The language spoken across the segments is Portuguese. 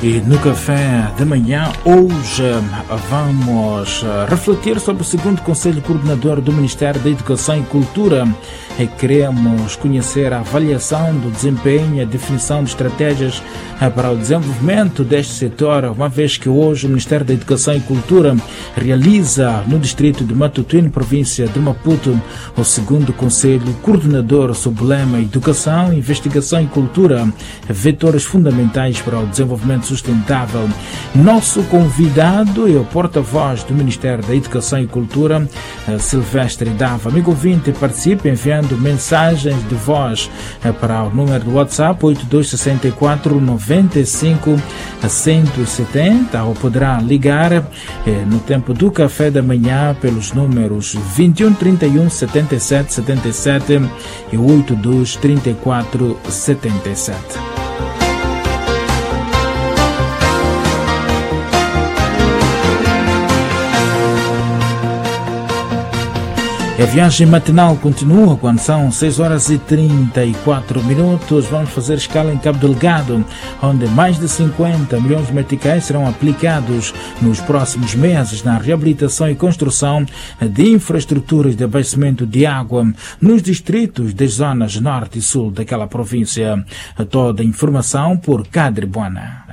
E no café de manhã, hoje, vamos refletir sobre o segundo Conselho Coordenador do Ministério da Educação e Cultura. E queremos conhecer a avaliação do desempenho e a definição de estratégias para o desenvolvimento deste setor, uma vez que hoje o Ministério da Educação e Cultura realiza no distrito de Matutuíne, província de Maputo, o segundo Conselho Coordenador sob o lema Educação, Investigação e Cultura, vetores fundamentais para o desenvolvimento sustentável. Nosso convidado é o porta-voz do Ministério da Educação e Cultura, Silvestre Dava. Amigo ouvinte, participe enviando mensagens de voz para o número do WhatsApp 8264 95 170, ou poderá ligar no tempo do café da manhã pelos números 21 31 77 77 e 82 34 77. A viagem matinal continua quando são 6 horas e 34 minutos. Vamos fazer escala em Cabo Delgado, onde mais de 50 milhões de meticais serão aplicados nos próximos meses na reabilitação e construção de infraestruturas de abastecimento de água nos distritos das zonas norte e sul daquela província. Toda a informação por Cadre Buana.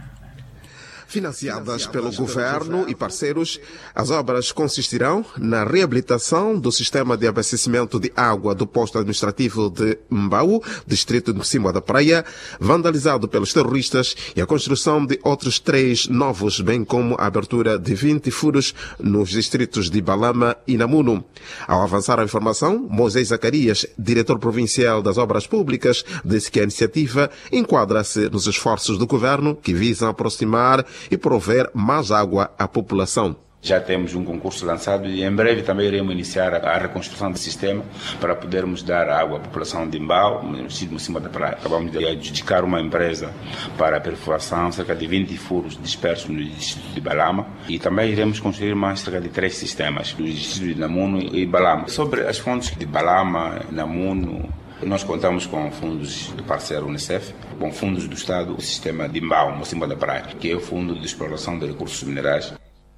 Financiadas pelo governo e parceiros, as obras consistirão na reabilitação do sistema de abastecimento de água do posto administrativo de Mbau, distrito de Cima da Praia, vandalizado pelos terroristas, e a construção de outros 3 novos, bem como a abertura de 20 furos nos distritos de Balama e Namuno. Ao avançar a informação, Moisés Zacarias, diretor provincial das obras públicas, disse que a iniciativa enquadra-se nos esforços do governo que visam aproximar e prover mais água à população. Já temos um concurso lançado e em breve também iremos iniciar a reconstrução do sistema para podermos dar água à população de Mbau, no distrito de Cima da Praia. Acabamos de adjudicar uma empresa para a perfuração, cerca de 20 furos dispersos no distrito de Balama, e também iremos construir mais cerca de 3 sistemas no distrito de Namuno e Balama. Sobre as fontes de Balama, Namuno, nós contamos com fundos do parceiro Unicef, com fundos do Estado, o sistema de Mbau, no Cima da Praia, que é o Fundo de Exploração de Recursos Minerais.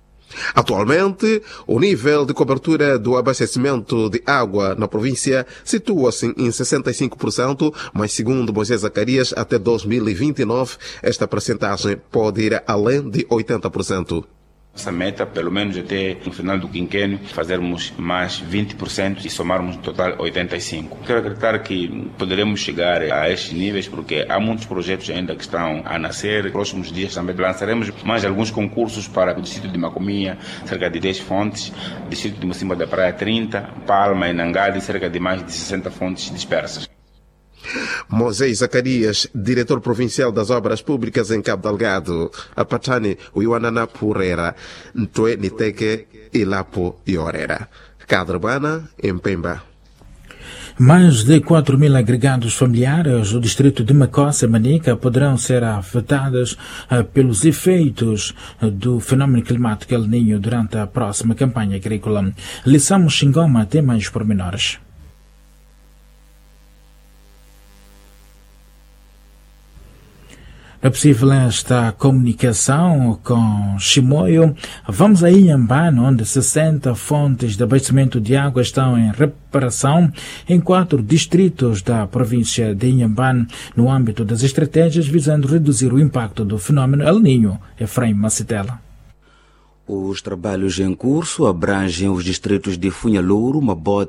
Atualmente, o nível de cobertura do abastecimento de água na província situa-se em 65%, mas segundo Moisés Zacarias, até 2029, esta percentagem pode ir além de 80%. Essa meta, pelo menos até no final do quinquênio, fazermos mais 20% e somarmos no total 85%. Quero acreditar que poderemos chegar a estes níveis porque há muitos projetos ainda que estão a nascer. Nos próximos dias também lançaremos mais alguns concursos para o distrito de Macomia, cerca de 10 fontes, distrito de Mocimboa da Praia 30, Palma e Nangade, cerca de mais de 60 fontes dispersas. Moisés Zacarias, diretor provincial das obras públicas em Cabo Delgado. Apatani, Uiwanana Purera, Ntue Niteke, Ilapo Iorera. Cadrabana, em Pemba. Mais de 4 mil agregados familiares do distrito de Macossa e Manica poderão ser afetados pelos efeitos do fenômeno climático El Niño durante a próxima campanha agrícola. Lissamos Xingoma tem mais pormenores. É possível esta comunicação com Chimoio. Vamos a Inhambane, onde 60 fontes de abastecimento de água estão em reparação em 4 distritos da província de Inhambane, no âmbito das estratégias visando reduzir o impacto do fenômeno El Niño. Efraim Macitela. Os trabalhos em curso abrangem os distritos de Funhalouro, Mabote,